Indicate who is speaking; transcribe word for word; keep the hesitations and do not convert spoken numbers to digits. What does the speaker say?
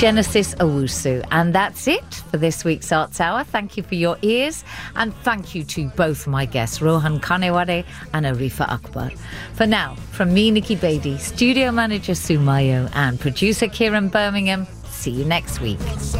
Speaker 1: Genesis Owusu. And that's it for this week's Arts Hour. Thank you for your ears, and thank you to both my guests, Rohan Kanewade and Arifa Akbar. For now, from me, Nikki Bedi, studio manager Sue Mayo, and producer Kieran Birmingham, see you next week.